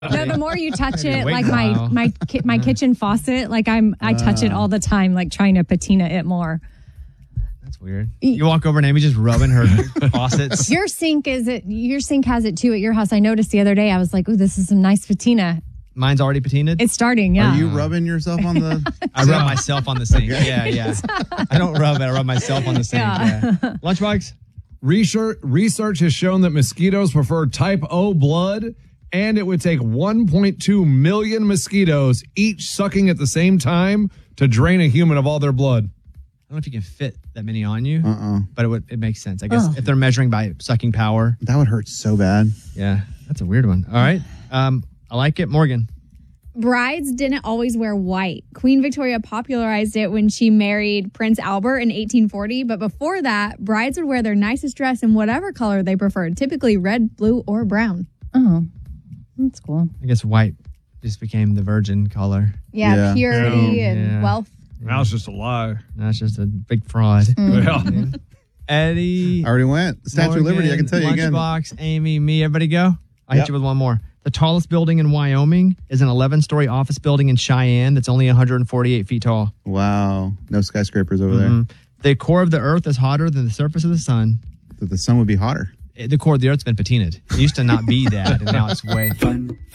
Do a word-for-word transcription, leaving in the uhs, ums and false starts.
No, the more you touch it, Wait like a my while. my ki- my kitchen faucet, like I'm I touch it all the time, like trying to patina it more. That's weird. You walk over and Amy just rubbing her faucets. Your sink is it? Your sink has it too at your house. I noticed the other day. I was like, "Ooh, this is some nice patina." Mine's already patinaed. It's starting. Yeah. Are you rubbing yourself on the? I rub myself on the sink. Yeah, yeah. I don't rub it. I rub myself on the sink. Yeah. Yeah. Lunchbox. Research, research has shown that mosquitoes prefer type O blood, and it would take one point two million mosquitoes, each sucking at the same time, to drain a human of all their blood. I don't know if you can fit that many on you, Uh-uh. but it would. It makes sense. I guess Oh. if they're measuring by sucking power. That would hurt so bad. Yeah, that's a weird one. All right. Um, I like it. Morgan. Brides didn't always wear white. Queen Victoria popularized it when she married Prince Albert in eighteen forty. But before that, brides would wear their nicest dress in whatever color they preferred, typically red, blue, or brown. Oh, that's cool. I guess white just became the virgin color. Yeah, Yeah. purity Yeah. and Yeah. wealth. That's just a lie. That's just a big fraud. Well, Eddie. I already went. The Statue of Liberty, I can tell you again. Lunchbox, Amy, me, everybody go. I'll hit Yep. you with one more. The tallest building in Wyoming is an eleven-story office building in Cheyenne that's only one hundred forty-eight feet tall. Wow. No skyscrapers over Mhm. The core of the Earth is hotter than the surface of the sun. there. The sun would be hotter. The core of the Earth's been patinaed. It used to not be that, and now it's way.